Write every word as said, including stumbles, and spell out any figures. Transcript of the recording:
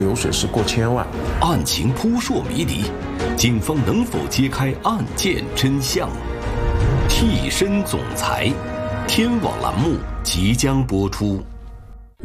流水是过千万。 案情扑朔迷离，警方能否揭开案件真相？替身总裁，天网栏目即将播出。